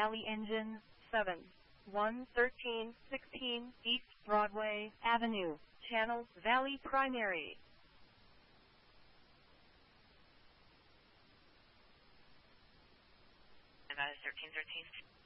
Valley Engine 7, 11316 East Broadway Avenue, Channel Valley Primary. That is 1313.